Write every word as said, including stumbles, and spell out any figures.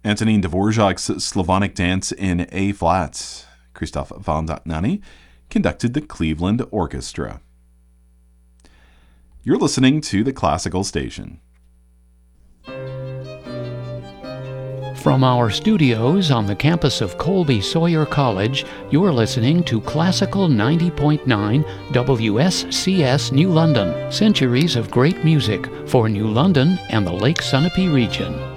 Antonin Dvorak's Slavonic Dance in A-flat. Christoph Valdani conducted the Cleveland Orchestra. You're listening to the Classical Station. From our studios on the campus of Colby Sawyer College, you're listening to Classical ninety point nine W S C S New London. Centuries of great music for New London and the Lake Sunapee region.